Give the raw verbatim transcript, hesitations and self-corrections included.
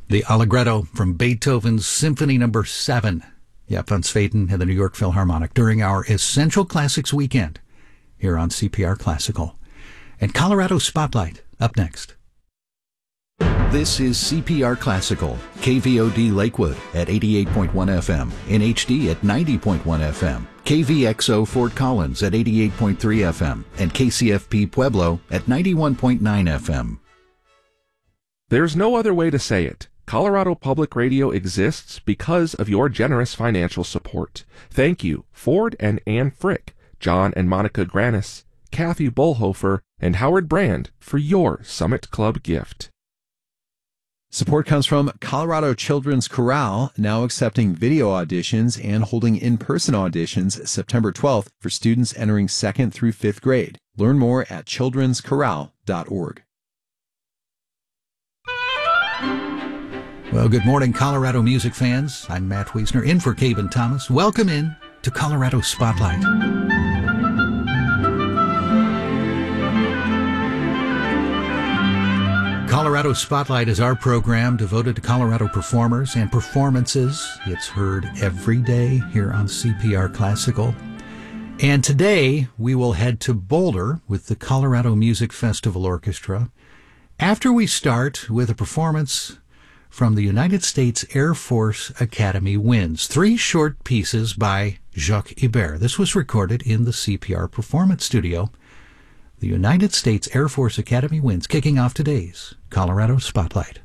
The Allegretto from Beethoven's Symphony Number seven. Yeah, von Sweeten and the New York Philharmonic during our Essential Classics weekend here on C P R Classical. And Colorado Spotlight up next. This is C P R Classical, K V O D Lakewood at eighty-eight point one F M, in H D at ninety point one F M, K V X O Fort Collins at eighty-eight point three F M, and K C F P Pueblo at ninety-one point nine F M. There's no other way to say it. Colorado Public Radio exists because of your generous financial support. Thank you, Ford and Ann Frick, John and Monica Granis, Kathy Bullhofer, and Howard Brand for your Summit Club gift. Support comes from Colorado Children's Chorale, now accepting video auditions and holding in-person auditions September twelfth for students entering second through fifth grade. Learn more at children's chorale dot org. Well, good morning, Colorado music fans. I'm Matt Wiesner, in for Caben Thomas. Welcome in to Colorado Spotlight. Colorado Spotlight is our program devoted to Colorado performers and performances. It's heard every day here on C P R Classical. And today we will head to Boulder with the Colorado Music Festival Orchestra after we start with a performance from the United States Air Force Academy Winds. Three short pieces by Jacques Ibert. This was recorded in the C P R Performance Studio. The United States Air Force Academy Winds, kicking off today's Colorado Spotlight.